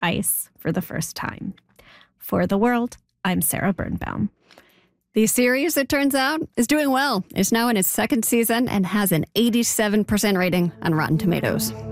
ice for the first time. For The World, I'm Sarah Birnbaum. The series, it turns out, is doing well. It's now in its second season and has an 87% rating on Rotten Tomatoes.